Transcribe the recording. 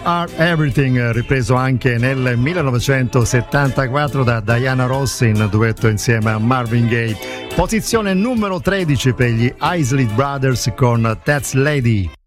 Are Everything, ripreso anche nel 1974 da Diana Ross in duetto insieme a Marvin Gaye. Posizione numero 13 per gli Isley Brothers con That's Lady.